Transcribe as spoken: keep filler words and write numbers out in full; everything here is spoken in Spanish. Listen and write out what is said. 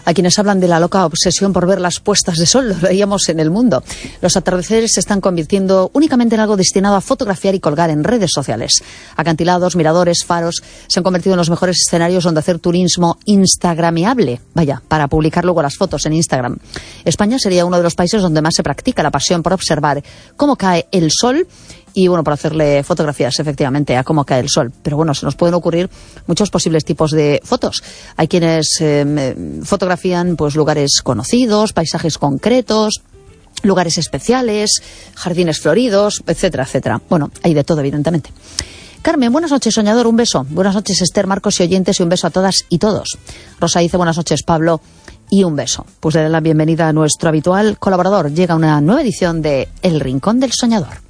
Hay quienes hablan de la loca obsesión por ver las puestas de sol, lo veíamos en El Mundo. Los atardeceres se están convirtiendo únicamente en algo destinado a fotografiar y colgar en redes sociales. Acantilados, miradores, faros se han convertido en los mejores escenarios donde hacer turismo instagrameable, vaya, para publicar luego las fotos en Instagram. España sería uno de los países donde más se practica la pasión por observar cómo cae el sol y, bueno, por hacerle fotografías, efectivamente, a cómo cae el sol. Pero, bueno, se nos pueden ocurrir muchos posibles tipos de fotos. Hay quienes eh, fotografían, pues, lugares conocidos, paisajes concretos, lugares especiales, jardines floridos, etcétera, etcétera. Bueno, hay de todo, evidentemente. Carmen, buenas noches, soñador, un beso. Buenas noches, Esther, Marcos y oyentes, y un beso a todas y todos. Rosa dice, buenas noches, Pablo, y un beso. Pues le doy la bienvenida a nuestro habitual colaborador. Llega una nueva edición de El Rincón del Soñador.